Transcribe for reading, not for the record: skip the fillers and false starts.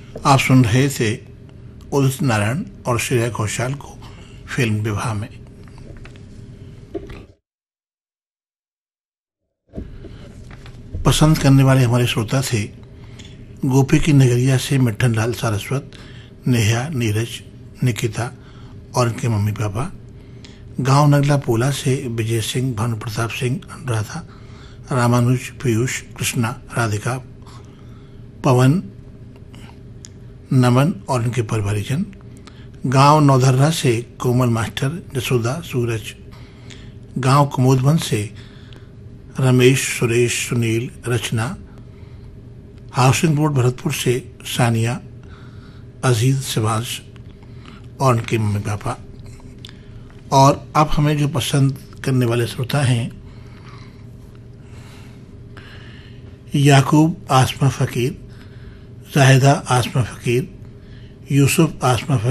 आप सुन रहे थे उदित नारायण और श्रेया घोषाल को फिल्म विवाह में। पसंद करने वाले हमारे श्रोता थे गोपी की नगरिया से मिट्ठन लाल सारस्वत, नेहा, नीरज, निकिता और उनके मम्मी पापा। गांव नगला पोला से विजय सिंह, भानु प्रताप सिंह, अनुराधा, रामानुज, पीयूष, कृष्णा, राधिका, पवन, नमन और उनके परिवारजन। गांव नौधर्रा से कोमल मास्टर, जसोदा, सूरज। गांव कुमोदवन से रमेश, सुरेश, सुनील, रचना। हाउसिंग बोर्ड भरतपुर से सानिया, अजीज, सिवाज और उनके मम्मी पापा। और अब हमें जो पसंद करने वाले श्रोता हैं याकूब आसमा फ़कीर, जाहिदा आसमा फ़कीर, यूसुफ आसमा फ़कीर,